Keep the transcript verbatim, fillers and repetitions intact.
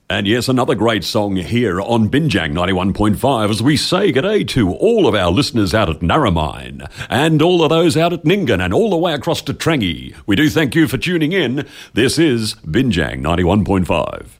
And yes, another great song here on Binjang ninety-one point five as we say g'day to all of our listeners out at Narromine and all of those out at Nyngan and all the way across to Trangie. We do thank you for tuning in. This is Binjang ninety-one point five.